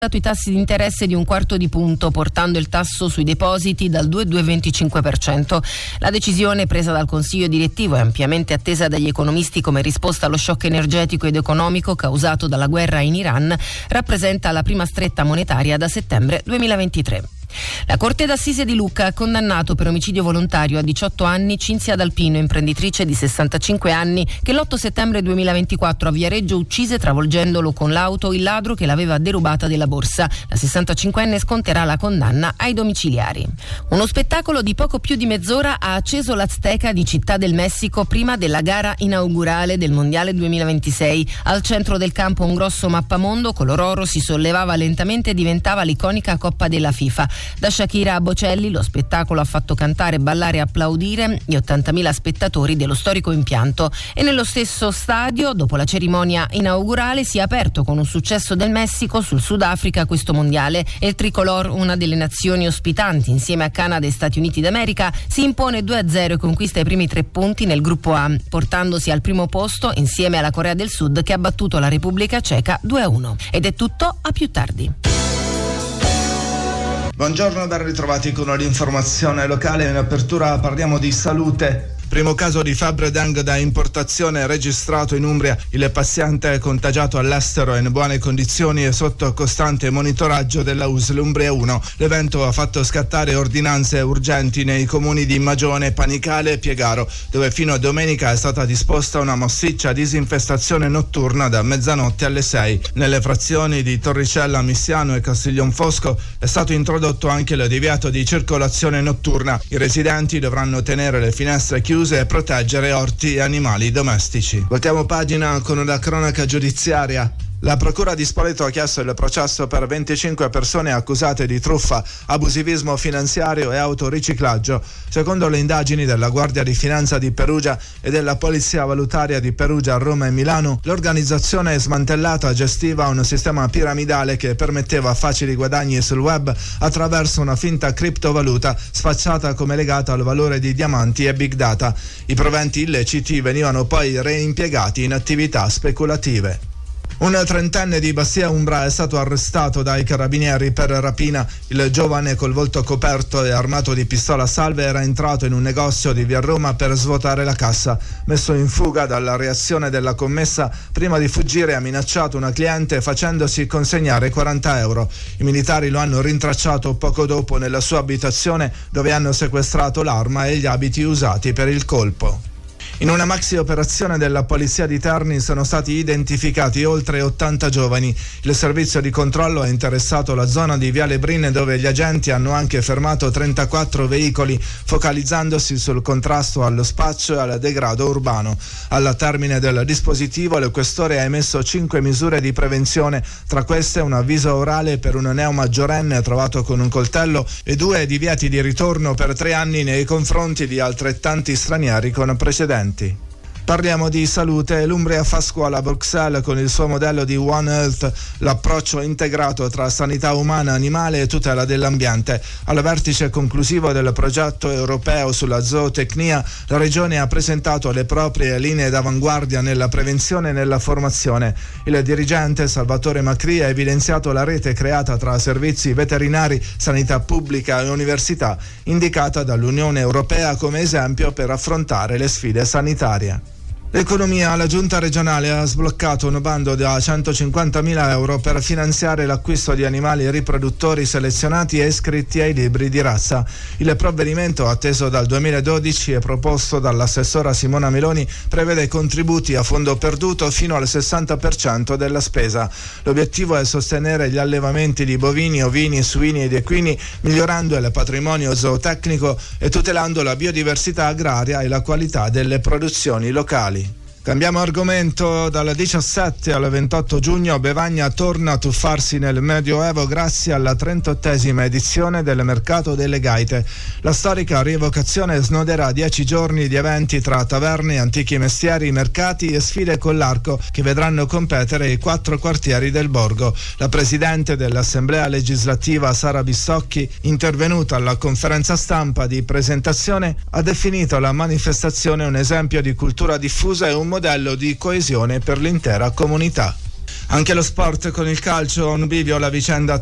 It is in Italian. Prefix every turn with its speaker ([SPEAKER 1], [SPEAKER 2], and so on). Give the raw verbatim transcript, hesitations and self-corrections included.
[SPEAKER 1] i tassi di interesse di un quarto di punto, portando il tasso sui depositi dal due virgola venticinque per cento. La decisione, presa dal Consiglio direttivo e ampiamente attesa dagli economisti come risposta allo shock energetico ed economico causato dalla guerra in Iran, rappresenta la prima stretta monetaria da settembre duemilaventitré. La Corte d'Assise di Lucca ha condannato per omicidio volontario a diciotto anni Cinzia D'Alpino, imprenditrice di sessantacinque anni, che l'otto settembre duemilaventiquattro a Viareggio uccise travolgendolo con l'auto il ladro che l'aveva derubata della borsa. La sessantacinquenne sconterà la condanna ai domiciliari. Uno spettacolo di poco più di mezz'ora ha acceso l'Azteca di Città del Messico prima della gara inaugurale del Mondiale duemilaventisei. Al centro del campo un grosso mappamondo color oro si sollevava lentamente e diventava l'iconica Coppa della FIFA. Da Shakira a Bocelli lo spettacolo ha fatto cantare, ballare e applaudire gli ottantamila spettatori dello storico impianto, e nello stesso stadio, dopo la cerimonia inaugurale, si è aperto con un successo del Messico sul Sudafrica questo mondiale, e il tricolor, una delle nazioni ospitanti insieme a Canada e Stati Uniti d'America, si impone due a zero e conquista i primi tre punti nel gruppo A, portandosi al primo posto insieme alla Corea del Sud che ha battuto la Repubblica Ceca due a uno. Ed è tutto, a più tardi.
[SPEAKER 2] Buongiorno, ben ritrovati con l'informazione locale. In apertura parliamo di salute. Primo caso di febbre dengue da importazione registrato in Umbria. Il paziente è contagiato all'estero in buone condizioni e sotto costante monitoraggio della U S L Umbria uno. L'evento ha fatto scattare ordinanze urgenti nei comuni di Magione, Panicale e Piegaro, dove fino a domenica è stata disposta una massiccia disinfestazione notturna da mezzanotte alle sei. Nelle frazioni di Torricella, Missiano e Castiglionfosco è stato introdotto anche il divieto di circolazione notturna. I residenti dovranno tenere le finestre chiuse e proteggere orti e animali domestici. Voltiamo pagina con la cronaca giudiziaria. La Procura di Spoleto ha chiesto il processo per venticinque persone accusate di truffa, abusivismo finanziario e autoriciclaggio. Secondo le indagini della Guardia di Finanza di Perugia e della Polizia Valutaria di Perugia, Roma e Milano, l'organizzazione smantellata gestiva un sistema piramidale che permetteva facili guadagni sul web attraverso una finta criptovaluta sfacciata come legata al valore di diamanti e big data. I proventi illeciti venivano poi reimpiegati in attività speculative. Un trentenne di Bastia Umbra è stato arrestato dai carabinieri per rapina. Il giovane, col volto coperto e armato di pistola a salve, era entrato in un negozio di via Roma per svuotare la cassa. Messo in fuga dalla reazione della commessa, prima di fuggire ha minacciato una cliente facendosi consegnare quaranta euro. I militari lo hanno rintracciato poco dopo nella sua abitazione, dove hanno sequestrato l'arma e gli abiti usati per il colpo. In una maxi operazione della polizia di Terni sono stati identificati oltre ottanta giovani. Il servizio di controllo ha interessato la zona di Viale Brin, dove gli agenti hanno anche fermato trentaquattro veicoli, focalizzandosi sul contrasto allo spaccio e al degrado urbano. Al termine del dispositivo il questore ha emesso cinque misure di prevenzione, tra queste un avviso orale per un neo maggiorenne trovato con un coltello e due divieti di ritorno per tre anni nei confronti di altrettanti stranieri con precedenti. Parliamo di salute. L'Umbria fa scuola a Bruxelles con il suo modello di One Health, l'approccio integrato tra sanità umana, animale e tutela dell'ambiente. Al vertice conclusivo del progetto europeo sulla zootecnia, la Regione ha presentato le proprie linee d'avanguardia nella prevenzione e nella formazione. Il dirigente Salvatore Macri ha evidenziato la rete creata tra servizi veterinari, sanità pubblica e università, indicata dall'Unione Europea come esempio per affrontare le sfide sanitarie. L'economia. La giunta regionale ha sbloccato un bando da centocinquantamila euro per finanziare l'acquisto di animali riproduttori selezionati e iscritti ai libri di razza. Il provvedimento, atteso dal duemiladodici e proposto dall'assessora Simona Meloni, prevede contributi a fondo perduto fino al sessanta per cento della spesa. L'obiettivo è sostenere gli allevamenti di bovini, ovini, suini ed equini, migliorando il patrimonio zootecnico e tutelando la biodiversità agraria e la qualità delle produzioni locali. Cambiamo argomento. Dal diciassette al ventotto giugno Bevagna torna a tuffarsi nel Medioevo grazie alla trentottesima edizione del Mercato delle Gaite. La storica rievocazione snoderà dieci giorni di eventi tra taverne, antichi mestieri, mercati e sfide con l'arco che vedranno competere i quattro quartieri del borgo. La presidente dell'Assemblea legislativa Sara Bistocchi, intervenuta alla conferenza stampa di presentazione, ha definito la manifestazione un esempio di cultura diffusa e un modello di coesione per l'intera comunità. Anche lo sport con il calcio, un bivio, la vicenda